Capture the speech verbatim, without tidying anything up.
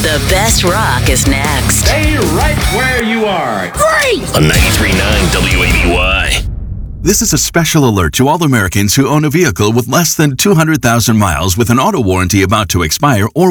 The best rock is next. Stay right where you are. Great! On ninety-three point nine W A B Y. This is a special alert to all Americans who own a vehicle with less than two hundred thousand miles with an auto warranty about to expire or